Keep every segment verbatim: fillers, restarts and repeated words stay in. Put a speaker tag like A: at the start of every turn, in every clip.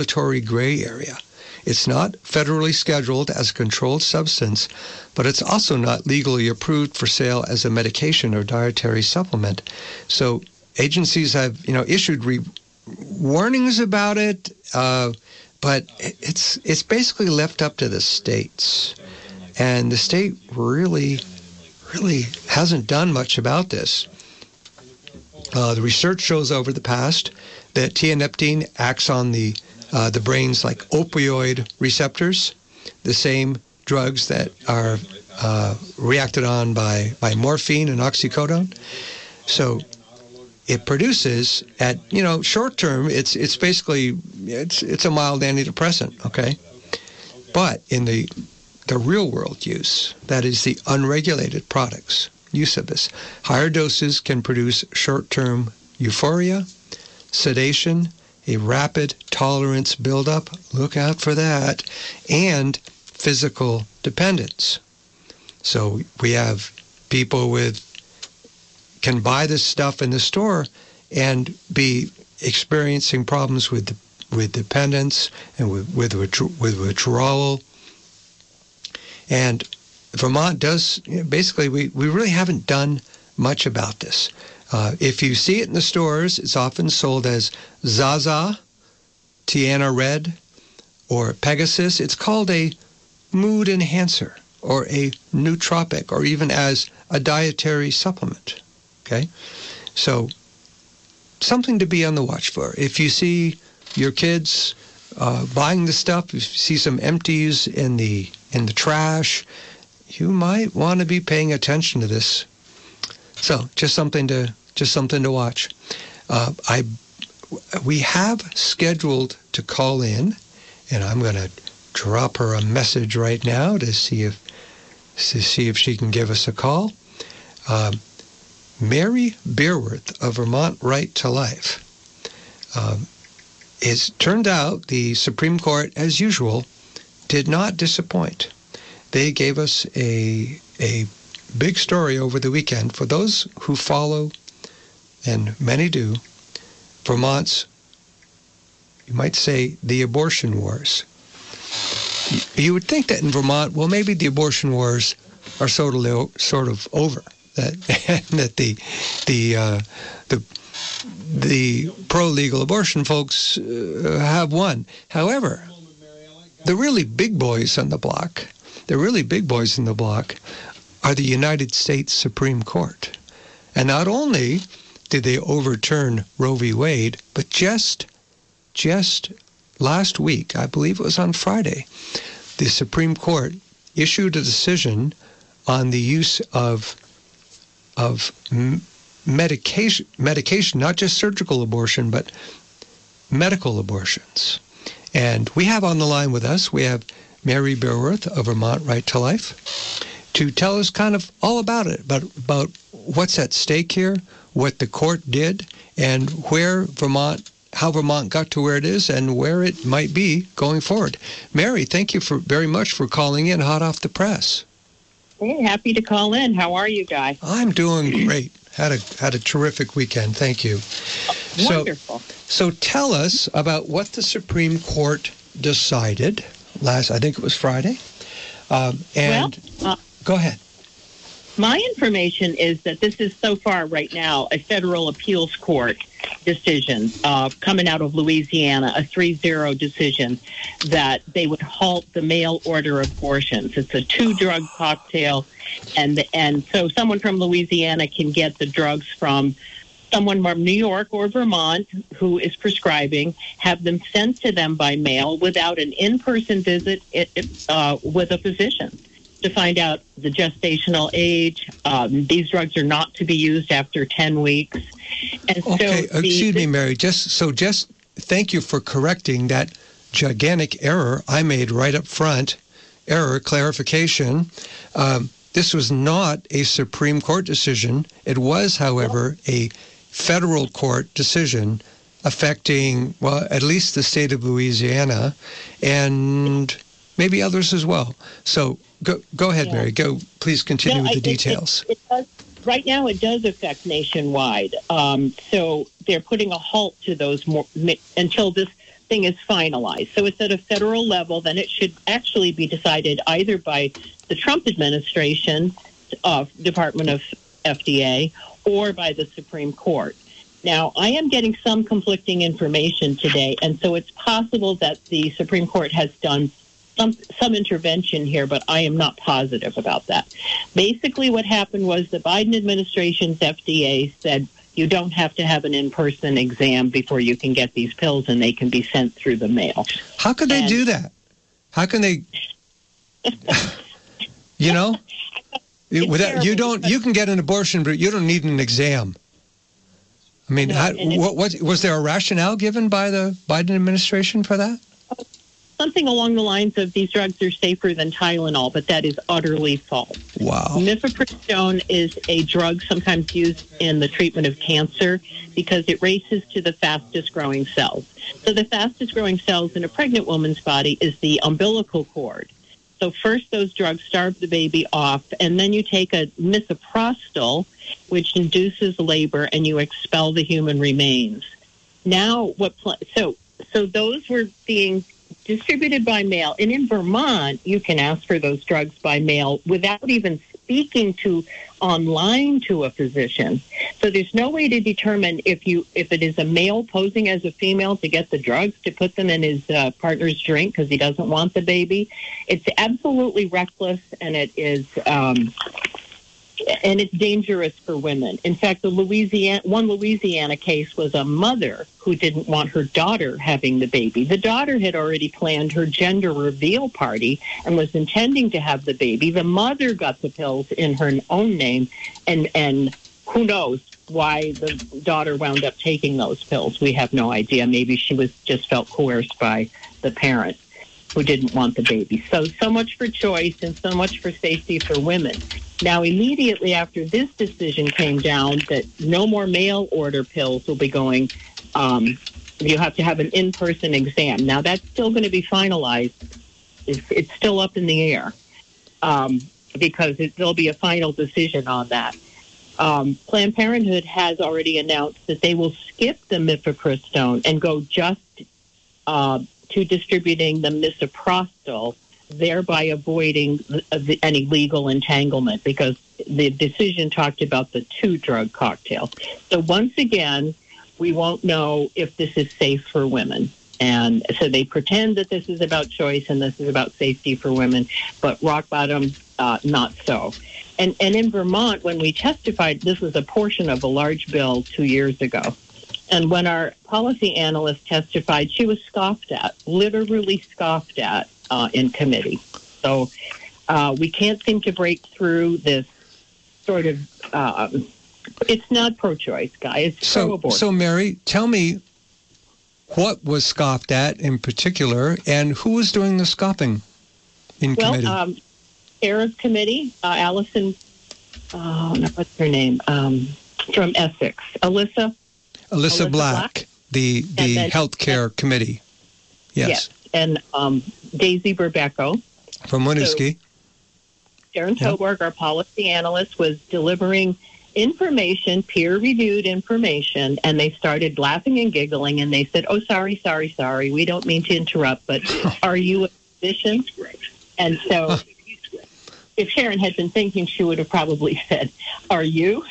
A: regulatory gray area. It's not federally scheduled as a controlled substance, but it's also not legally approved for sale as a medication or dietary supplement. So agencies have, you know, issued re- warnings about it, uh, but it's it's basically left up to the states. And the state really, really hasn't done much about this. Uh, the research shows over the past that tianeptine acts on the Uh, the brain's like opioid receptors, the same drugs that are uh, reacted on by, by morphine and oxycodone. So it produces at, you know, short term, it's it's basically, it's it's a mild antidepressant, okay? But in the the real world use, that is the unregulated products, use of this, higher doses can produce short-term euphoria, sedation, a rapid tolerance buildup, look out for that, and physical dependence. So we have people with, can buy this stuff in the store and be experiencing problems with with dependence and with, with, with withdrawal. And Vermont does, basically, we, we really haven't done much about this. Uh, if you see it in the stores, it's often sold as Zaza, Tiana Red, or Pegasus. It's called a mood enhancer or a nootropic or even as a dietary supplement. Okay? So something to be on the watch for. If you see your kids uh, buying the stuff, if you see some empties in the in the trash, you might want to be paying attention to this. So just something to just something to watch. Uh, I we have scheduled to call in, and I'm going to drop her a message right now to see if to see if she can give us a call. Uh, Mary Beerworth of Vermont Right to Life. Um, it turned out the Supreme Court, as usual, did not disappoint. They gave us a a big story over the weekend. For those who follow, and many do, Vermont's, you might say, the abortion wars. You would think that in Vermont, well, maybe the abortion wars are sort of sort of over. That that the the uh, the the pro-legal abortion folks uh, have won. However, the really big boys on the block, the really big boys in the block, are the United States Supreme Court. And not only did they overturn Roe v. Wade, but just just last week, I believe it was on Friday, the Supreme Court issued a decision on the use of of medication, medication, not just surgical abortion, but medical abortions. And we have on the line with us, we have Mary Beerworth of Vermont Right to Life to tell us kind of all about it, about, about what's at stake here, what the court did, and where Vermont, how Vermont got to where it is, and where it might be going forward. Mary, thank you for very much for calling in hot off the press.
B: Hey, happy to call in. How are you guys?
A: I'm doing great. Had a had a terrific weekend. Thank you.
B: Oh, wonderful.
A: So, so tell us about what the Supreme Court decided last, I think it was Friday. Um, and
B: well, uh,
A: go ahead.
B: My information is that this is so far right now a federal appeals court decision uh, coming out of Louisiana, a three zero decision that they would halt the mail order abortions. It's a two-drug cocktail, and the, and so someone from Louisiana can get the drugs from someone from New York or Vermont who is prescribing, have them sent to them by mail without an in-person visit uh, with a physician to find out the gestational age. Um, these drugs are not to be used after ten weeks. And
A: okay,
B: so
A: excuse
B: the,
A: me, Mary. Just so, just thank you for correcting that gigantic error I made right up front. Error, clarification. Um, this was not a Supreme Court decision. It was, however, a federal court decision affecting, well, at least the state of Louisiana and maybe others as well. So go go ahead, yeah. Mary. Go, please continue
B: no,
A: with the
B: I,
A: details.
B: It, it, it does, right now, it does affect nationwide. Um, so they're putting a halt to those more, until this thing is finalized. So it's at a federal level, then it should actually be decided either by the Trump administration, uh, Department of F D A, or by the Supreme Court. Now, I am getting some conflicting information today, and so it's possible that the Supreme Court has done some some intervention here, but I am not positive about that. Basically, what happened was the Biden administration's F D A said you don't have to have an in-person exam before you can get these pills, and they can be sent through the mail.
A: How could they
B: and,
A: do that? How can they, you know? Without, you don't. You can get an abortion, but you don't need an exam. I mean,
B: no,
A: how, what, what was there a rationale given by the Biden administration for that?
B: Something along the lines of these drugs are safer than Tylenol, but that is utterly false.
A: Wow.
B: Mifepristone is a drug sometimes used in the treatment of cancer because it races to the fastest growing cells. So the fastest growing cells in a pregnant woman's body is the umbilical cord. So first those drugs starve the baby off, and then you take a misoprostol, which induces labor, and you expel the human remains. Now, what? Pl- so, so those were being distributed by mail. And in Vermont, you can ask for those drugs by mail without even speaking to online to a physician. So there's no way to determine if you if it is a male posing as a female to get the drugs to put them in his uh, partner's drink because he doesn't want the baby. It's absolutely reckless, and it is um, and it's dangerous for women. In fact, the Louisiana one Louisiana case was a mother who didn't want her daughter having the baby. The daughter had already planned her gender reveal party and was intending to have the baby. The mother got the pills in her own name, and and who knows why the daughter wound up taking those pills. We have no idea. Maybe she was just felt coerced by the parent who didn't want the baby. So, so much for choice and so much for safety for women. Now, immediately after this decision came down that no more mail order pills will be going, um, you have to have an in-person exam. Now, that's still going to be finalized. It's, it's still up in the air um, because it, there'll be a final decision on that. Um, Planned Parenthood has already announced that they will skip the mifepristone and go just uh, to distributing the misoprostol, thereby avoiding the, the, any legal entanglement, because the decision talked about the two-drug cocktail. So once again, we won't know if this is safe for women. And so they pretend that this is about choice and this is about safety for women, but rock bottom, uh, not so. And, and in Vermont, when we testified, this was a portion of a large bill two years ago. And when our policy analyst testified, she was scoffed at, literally scoffed at uh, in committee. So uh, we can't seem to break through this sort of, um, it's not pro-choice, guys. It's
A: so,
B: pro-abortion.
A: So, Mary, tell me what was scoffed at in particular, and who was doing the scoffing in
B: well,
A: committee?
B: Well, um, chair of committee, uh, Allison, oh, no, what's her name, um, from Essex, Alyssa.
A: Alyssa, Alyssa Black, Black, the the
B: then,
A: healthcare and, committee. Yes.
B: yes. And um, Daisy Berbecco.
A: From Winooski.
B: So, Sharon Toborg, yeah. Our policy analyst, was delivering information, peer-reviewed information, and they started laughing and giggling, and they said, oh, sorry, sorry, sorry, we don't mean to interrupt, but are you a physician? And so if Sharon had been thinking, she would have probably said, are you?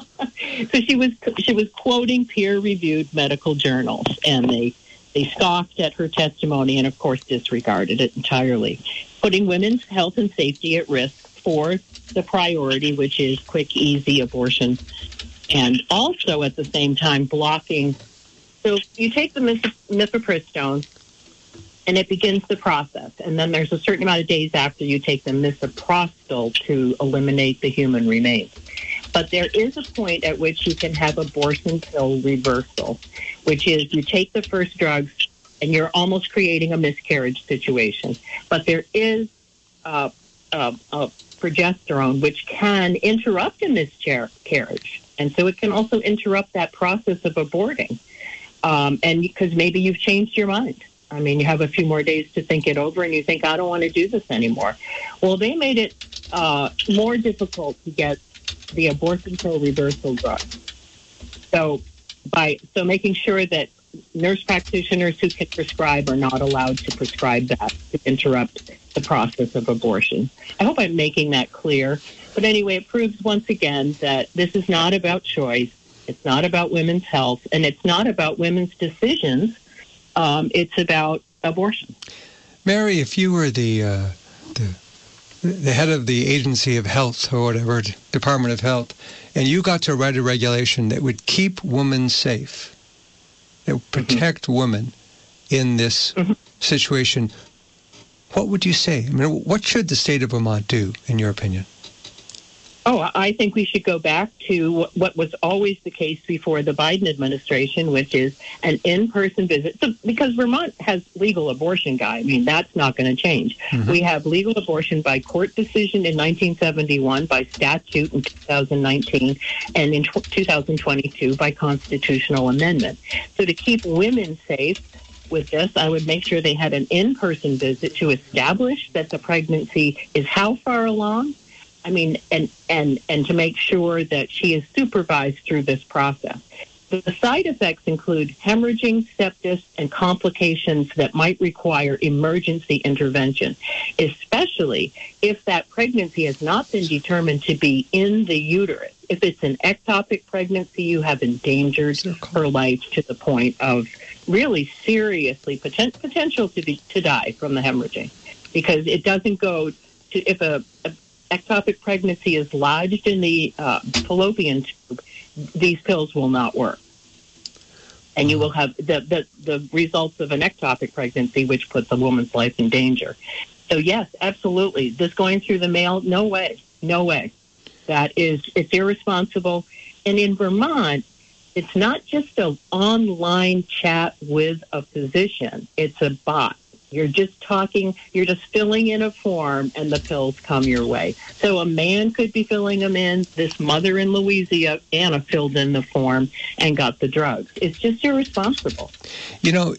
B: So she was she was quoting peer-reviewed medical journals, and they they scoffed at her testimony and, of course, disregarded it entirely, putting women's health and safety at risk for the priority, which is quick, easy abortion, and also at the same time blocking. So you take the mifepristone, and it begins the process, and then there's a certain amount of days after you take the misoprostol to eliminate the human remains. But there is a point at which you can have abortion pill reversal, which is you take the first drugs and you're almost creating a miscarriage situation. But there is uh, uh, uh, progesterone, which can interrupt a miscarriage. And so it can also interrupt that process of aborting. Um, and because maybe you've changed your mind. I mean, you have a few more days to think it over and you think, I don't want to do this anymore. Well, they made it uh, more difficult to get the abortion pill reversal drug. So by so making sure that nurse practitioners who can prescribe are not allowed to prescribe that to interrupt the process of abortion. I hope I'm making that clear. But anyway, it proves once again that this is not about choice. It's not about women's health, and it's not about women's decisions. Um, it's about abortion.
A: Mary, if you were the, uh, the the head of the Agency of Health or whatever, Department of Health, and you got to write a regulation that would keep women safe, that would protect mm-hmm. women in this mm-hmm. situation, what would you say? I mean, what should the state of Vermont do, in your opinion?
B: Oh, I think we should go back to what was always the case before the Biden administration, which is an in-person visit. So, because Vermont has legal abortion, Guy. I mean, that's not going to change. Mm-hmm. We have legal abortion by court decision in nineteen seventy-one, by statute in two thousand nineteen, and in two thousand twenty-two by constitutional amendment. So to keep women safe with this, I would make sure they had an in-person visit to establish that the pregnancy is how far along. I mean, and, and, and to make sure that she is supervised through this process. The side effects include hemorrhaging, sepsis, and complications that might require emergency intervention, especially if that pregnancy has not been determined to be in the uterus. If it's an ectopic pregnancy, you have endangered her life to the point of really seriously poten- potential to be to die from the hemorrhaging, because it doesn't go to if a, a ectopic pregnancy is lodged in the uh, fallopian tube, these pills will not work. And you will have the, the, the results of an ectopic pregnancy, which puts a woman's life in danger. So, yes, absolutely. This going through the mail, no way, no way. That is, it's irresponsible. And in Vermont, it's not just an online chat with a physician. It's a bot. You're just talking, you're just filling in a form, and the pills come your way. So a man could be filling them in. This mother in Louisiana filled in the form and got the drugs. It's just irresponsible.
A: You know,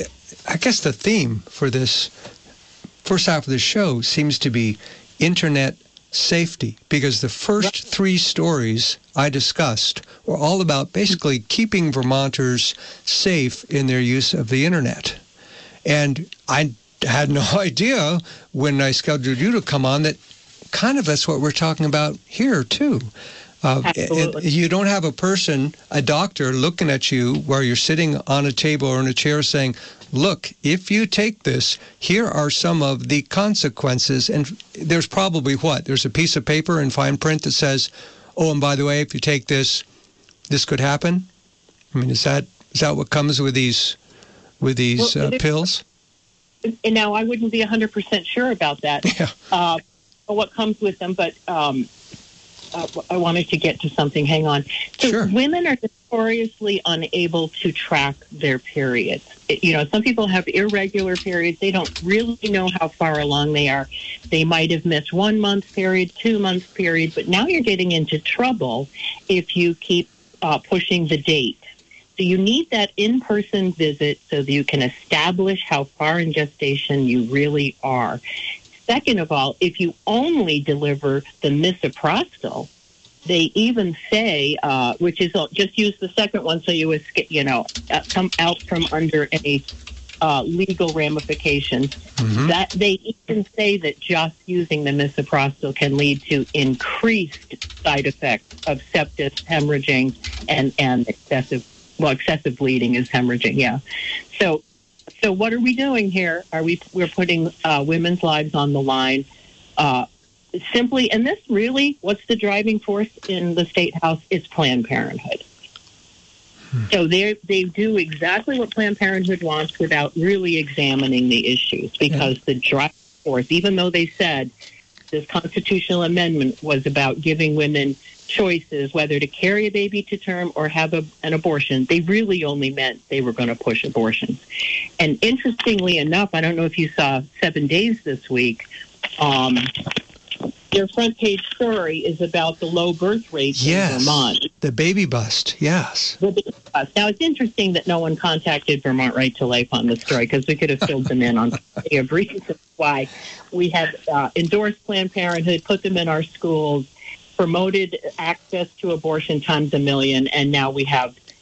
A: I guess the theme for this first half of the show seems to be internet safety, because the first three stories I discussed were all about basically keeping Vermonters safe in their use of the internet. And I had no idea when I scheduled you to come on that kind of that's what we're talking about here, too. Uh,
B: Absolutely.
A: It, you don't have a person, a doctor, looking at you where you're sitting on a table or in a chair saying, look, if you take this, here are some of the consequences. And there's probably what? There's a piece of paper in fine print that says, oh, and by the way, if you take this, this could happen? I mean, is that is that what comes with these with these well, uh, pills?
B: And now I wouldn't be one hundred percent sure about that,
A: yeah.
B: uh, what comes with them, but um, uh, I wanted to get to something. Hang on. So
A: sure.
B: Women are notoriously unable to track their periods. It, you know, some people have irregular periods. They don't really know how far along they are. They might have missed one month period, two months period, but now you're getting into trouble if you keep uh, pushing the date. So you need that in-person visit so that you can establish how far in gestation you really are. Second of all, if you only deliver the misoprostol, they even say, uh, which is just use the second one so you escape, you know, come out from under any uh, legal ramifications. Mm-hmm. That they even say that just using the misoprostol can lead to increased side effects of sepsis, hemorrhaging, and and excessive. Well, excessive bleeding is hemorrhaging, yeah. So, so what are we doing here? Are we we're putting uh, women's lives on the line? Uh, simply, and this really, what's the driving force in the State House? It's Planned Parenthood. Hmm. So they they do exactly what Planned Parenthood wants without really examining the issues, because yeah. the driving force, even though they said this constitutional amendment was about giving women choices whether to carry a baby to term or have a, an abortion, they really only meant they were going to push abortions. And interestingly enough, I don't know if you saw Seven Days this week, um, their front page story is about the low birth rate
A: yes,
B: in Vermont.
A: The baby bust, yes.
B: The baby bust. Now, it's interesting that no one contacted Vermont Right to Life on this story, because we could have filled them in on a reasons why we have uh, endorsed Planned Parenthood, put them in our schools, promoted access to abortion times a million, and now we have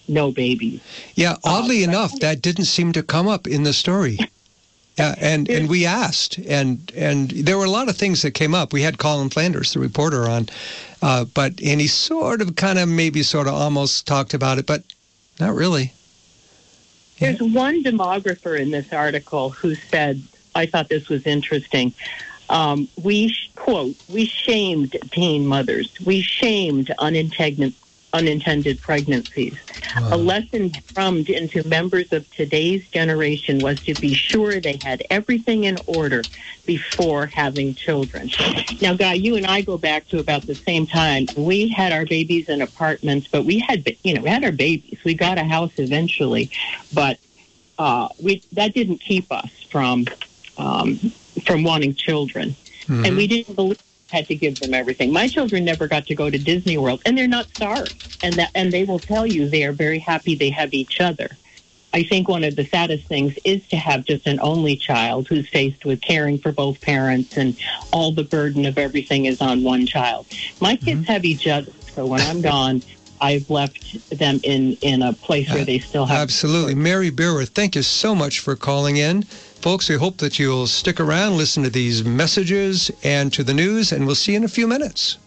B: no babies.
A: Yeah, oddly
B: Uh,
A: enough, that didn't seem to come up in the story. Yeah, and, and we asked, and and there were a lot of things that came up. We had Colin Flanders, the reporter, on, uh, but and he sort of, kind of, maybe sort of almost talked about it, but not really.
B: There's one demographer in this article who said, I thought this was interesting, um, we, quote, we shamed teen mothers. We shamed unintended, unintended pregnancies.
A: Wow.
B: A lesson drummed into members of today's generation was to be sure they had everything in order before having children. Now, Guy, you and I go back to about the same time. We had our babies in apartments, but we had, you know, we had our babies. We got a house eventually, but uh, we that didn't keep us from um, from wanting children, mm-hmm. and we didn't believe. Had to give them everything. My children never got to go to Disney World, and they're not starved. And that, and they will tell you they are very happy they have each other. I think one of the saddest things is to have just an only child who's faced with caring for both parents, and all the burden of everything is on one child. My kids mm-hmm. have each other, so when I'm gone, I've left them in, in a place where they still have...
A: Absolutely. Mary Beerworth, thank you so much for calling in. Folks, we hope that you'll stick around, listen to these messages and to the news, and we'll see you in a few minutes.